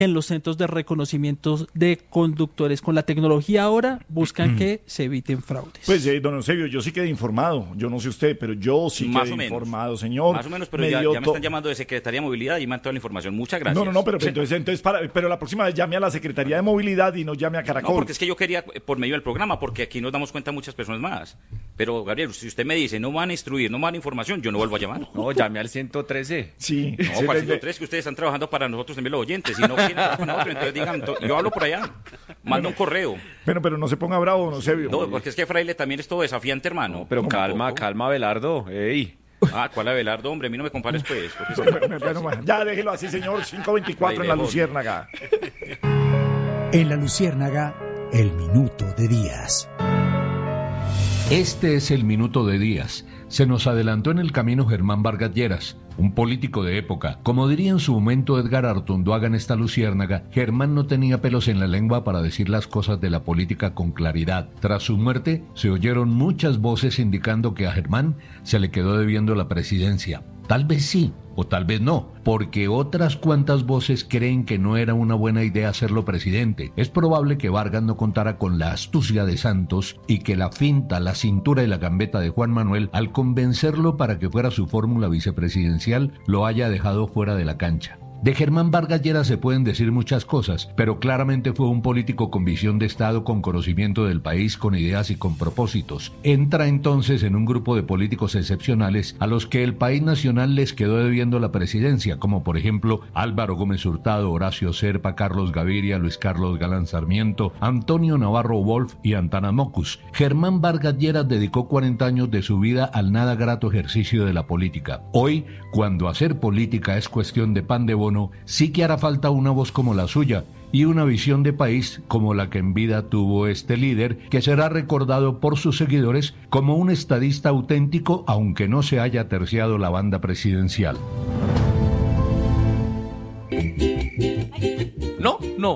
en los centros de reconocimiento de conductores. Con la tecnología ahora buscan que se eviten fraudes. Pues, don Eusebio, yo sí quedé informado. Yo no sé usted, pero yo sí quedé informado, señor. Más o menos, pero ya me están llamando de Secretaría de Movilidad y me han toda la información. Muchas gracias. No, pero pero la próxima vez llame a la Secretaría de Movilidad y no llame a Caracol. No, porque es que yo quería por medio del programa, porque aquí nos damos cuenta muchas personas más. Pero, Gabriel, si usted me dice, no van a instruir, no van a información, yo no vuelvo a llamar. No, llame al 113. Sí. No, para el 113, que ustedes están trabajando para nosotros también los oyentes. Si no quieren trabajar con nosotros, entonces digan, yo hablo por allá. Manda un correo. Pero no se ponga bravo, don Eusebio. No, porque es que Fraile también es todo desafiante, hermano. No, pero calma, Abelardo. Ey. ¿Cuál Abelardo, hombre? A mí no me compares, pues. Ya déjelo así, señor. 5:24 en la Luciérnaga. En la Luciérnaga, el minuto de Díaz. Este es el minuto de Díaz. Se nos adelantó en el camino Germán Vargas Lleras, un político de época. Como diría en su momento Edgar Artunduaga en esta Luciérnaga, Germán no tenía pelos en la lengua para decir las cosas de la política con claridad. Tras su muerte, se oyeron muchas voces indicando que a Germán se le quedó debiendo la presidencia. Tal vez sí, o tal vez no, porque otras cuantas voces creen que no era una buena idea hacerlo presidente. Es probable que Vargas no contara con la astucia de Santos y que la finta, la cintura y la gambeta de Juan Manuel, al convencerlo para que fuera su fórmula vicepresidencial, lo haya dejado fuera de la cancha. De Germán Vargas Lleras se pueden decir muchas cosas, pero claramente fue un político con visión de Estado, con conocimiento del país, con ideas y con propósitos. Entra entonces en un grupo de políticos excepcionales a los que el país nacional les quedó debiendo la presidencia, como por ejemplo Álvaro Gómez Hurtado, Horacio Serpa, Carlos Gaviria, Luis Carlos Galán Sarmiento, Antonio Navarro Wolf y Antana Mocus. Germán Vargas Lleras dedicó 40 años de su vida al nada grato ejercicio de la política. Hoy, cuando hacer política es cuestión de pan de bono, sí que hará falta una voz como la suya y una visión de país como la que en vida tuvo este líder, que será recordado por sus seguidores como un estadista auténtico, aunque no se haya terciado la banda presidencial. No.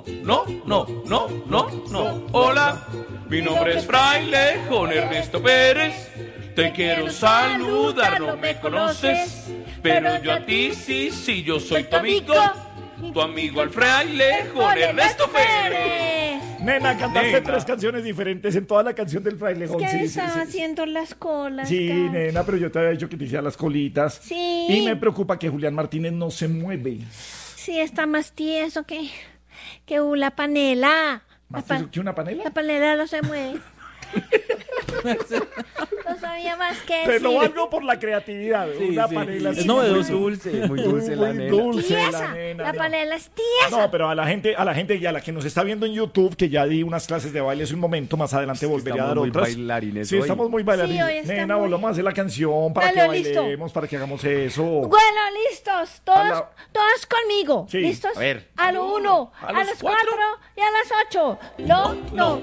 Hola, mi nombre es Fraile Juan Ernesto Pérez. Te quiero saludar, no me conoces, pero yo a ti sí, yo soy tu amigo el Fraile Juan Ernesto Pérez. Nena, cantaste 3 canciones diferentes en toda la canción del Frailejón. Es que estaba haciendo las colas. Sí, nena, pero yo te había dicho que te hiciera las colitas. Sí. Y me preocupa que Julián Martínez no se mueve. Sí, está más tieso que la panela. ¿Más tieso que una panela? La panela no se mueve. No sabía más que Te lo decir. valgo por la creatividad. Una panela Es novedoso. Muy dulce la nena. Tiesa. La panela es tiesa. No, pero a la gente y a la que nos está viendo en YouTube, que ya di unas clases de baile hace un momento, más adelante volveré a dar otras. Estamos muy bailarines Sí, hoy. estamos muy bailarines. Sí, hoy está Nena, muy- volvamos a hacer la canción para Dale, que listo. bailemos, para que hagamos eso. Bueno, listos. Todos conmigo. Sí. ¿Listos? A ver. A lo 1, a las 4 y a las 8. No.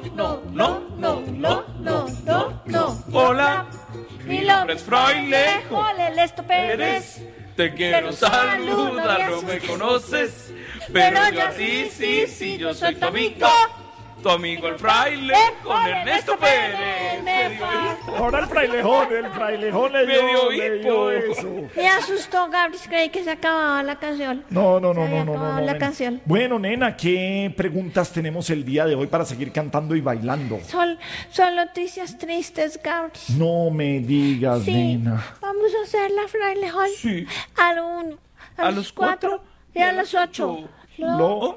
Hola, Mi mi nombre es Fraile Juan Ernesto Pérez. Te quiero saludar, no me conoces, pero yo a ti sí, yo soy tu amigo el Fraile Juan Ernesto Pérez. Ahora el frailejón le Medio dio hipo. eso. Me asustó, Gabriel, creí que se acababa la canción. No. Se había acabado la nena. canción. Bueno, nena, ¿qué preguntas tenemos el día de hoy para seguir cantando y bailando? Son noticias tristes, Gabriel. No me digas, Sí, nena. vamos a hacer la frailejón. Sí. A lo 1, a los 4 y a las 8. No.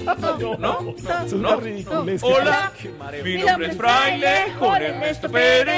Es una ridiculez. Hola, mi nombre es Fraile Juan Ernesto Pérez.